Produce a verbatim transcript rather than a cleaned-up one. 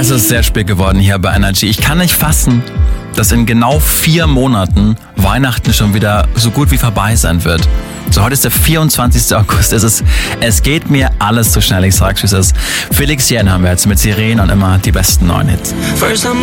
Es ist sehr spät geworden hier bei Energy. Ich kann nicht fassen, dass in genau vier Monaten Weihnachten schon wieder so gut wie vorbei sein wird. So, heute ist der vierundzwanzigster August. Es ist, es geht mir alles zu schnell. Ich sag's, wie es ist. Felix Jähn haben wir jetzt mit Sirenen und immer die besten neuen Hits.